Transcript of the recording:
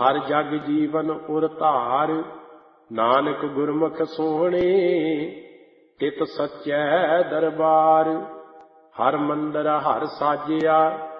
ਹਰ ਜਗ ਜੀਵਨ ਉਰ ਧਾਰ, ਨਾਨਕ ਗੁਰਮੁਖ ਸੋਹਣੇ ਤਿਤ ਸੱਚੈ ਦਰਬਾਰ। ਹਰ ਮੰਦਰ ਹਰ ਸਾਜਿਆ